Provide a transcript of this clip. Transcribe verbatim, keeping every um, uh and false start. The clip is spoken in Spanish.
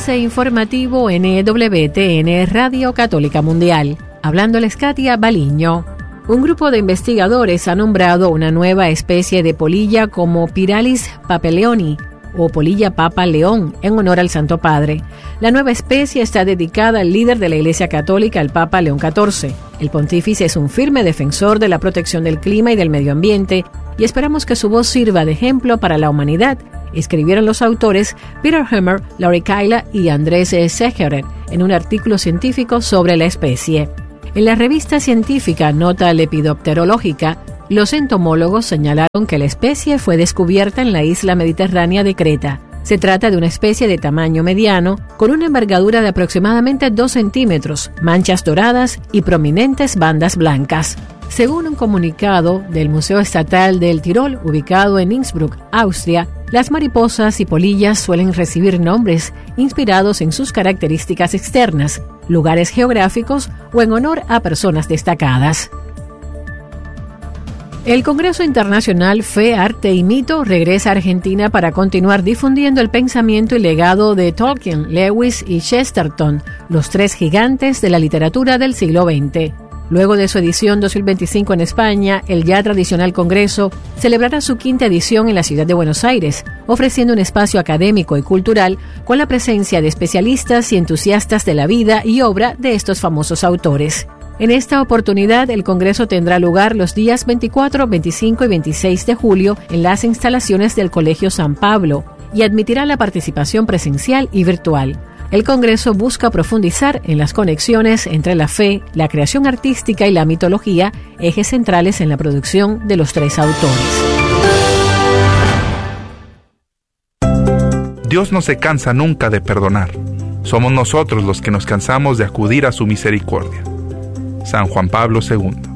Enlace informativo N W T N Radio Católica Mundial. Hablándoles Katia Baliño. Un grupo de investigadores ha nombrado una nueva especie de polilla como Piralis papeleoni o polilla papa león en honor al Santo Padre. La nueva especie está dedicada al líder de la Iglesia Católica, el Papa León catorce. El pontífice es un firme defensor de la protección del clima y del medio ambiente y esperamos que su voz sirva de ejemplo para la humanidad, escribieron los autores Peter Hemmer, Laurie Kyla y Andrés Segerer en un artículo científico sobre la especie. En la revista científica Nota Lepidopterológica, los entomólogos señalaron que la especie fue descubierta en la isla mediterránea de Creta. Se trata de una especie de tamaño mediano, con una envergadura de aproximadamente dos centímetros, manchas doradas y prominentes bandas blancas. Según un comunicado del Museo Estatal del Tirol, ubicado en Innsbruck, Austria, las mariposas y polillas suelen recibir nombres inspirados en sus características externas, lugares geográficos o en honor a personas destacadas. El Congreso Internacional Fe, Arte y Mito regresa a Argentina para continuar difundiendo el pensamiento y legado de Tolkien, Lewis y Chesterton, los tres gigantes de la literatura del siglo veinte. Luego de su edición dos mil veinticinco en España, el ya tradicional Congreso celebrará su quinta edición en la ciudad de Buenos Aires, ofreciendo un espacio académico y cultural con la presencia de especialistas y entusiastas de la vida y obra de estos famosos autores. En esta oportunidad, el Congreso tendrá lugar los días veinticuatro, veinticinco y veintiséis de julio en las instalaciones del Colegio San Pablo y admitirá la participación presencial y virtual. El Congreso busca profundizar en las conexiones entre la fe, la creación artística y la mitología, ejes centrales en la producción de los tres autores. Dios no se cansa nunca de perdonar. Somos nosotros los que nos cansamos de acudir a su misericordia. San Juan Pablo segundo.